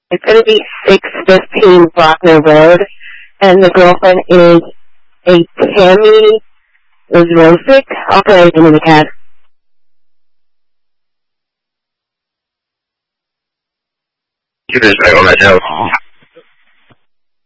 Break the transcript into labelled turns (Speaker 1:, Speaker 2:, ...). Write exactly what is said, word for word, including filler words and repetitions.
Speaker 1: It's going to be six fifteen Brockner Road, and the girlfriend is a Tammy Rosick. I'll put everything in the cab.
Speaker 2: You just right on that telephone.